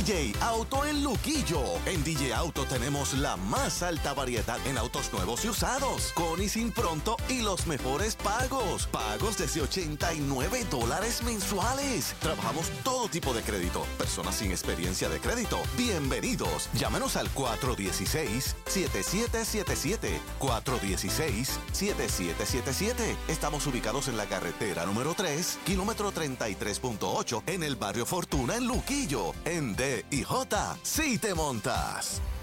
DJ Auto en Luquillo. En DJ Auto tenemos la más alta variedad en autos nuevos y usados, con y sin pronto y los mejores pagos. Pagos desde $89 mensuales. Trabajamos todo tipo de crédito. Personas sin experiencia de crédito, bienvenidos. Llámenos al 416-7777. 416-7777. Estamos ubicados en la carretera número 3, kilómetro 33.8, en el barrio Fortuna, en Luquillo. En D&J, sí te montas.